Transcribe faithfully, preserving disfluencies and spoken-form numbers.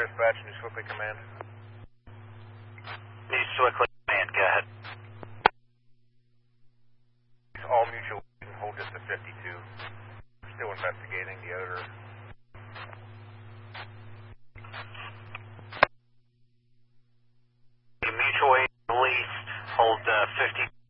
dispatch, New Swiftly Command. New Swiftly Command, go ahead. All mutual and hold just to fifty-two. Still investigating the odor. The mutual aid released, hold uh, fifty.